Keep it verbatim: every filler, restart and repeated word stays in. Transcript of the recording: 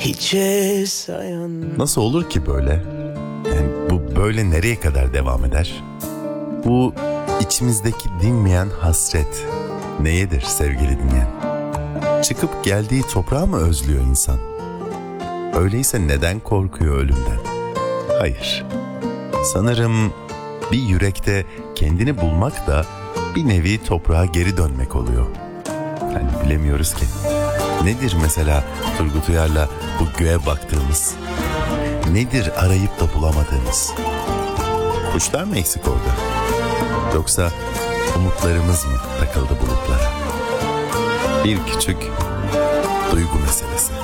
hiçe sayan. Nasıl olur ki böyle? Yani bu böyle nereye kadar devam eder? Bu içimizdeki dinmeyen hasret neyedir sevgili dinleyen? Çıkıp geldiği toprağı mı özlüyor insan? Öyleyse neden korkuyor ölümden? Hayır. Sanırım bir yürekte kendini bulmak da bir nevi toprağa geri dönmek oluyor. Yani bilemiyoruz ki. Nedir mesela Turgut Uyar'la bu göğe baktığımız? Nedir arayıp da bulamadığımız? Kuşlar mı eksik orada? Yoksa umutlarımız mı takıldı bulutlara? Bir küçük duygu meselesi.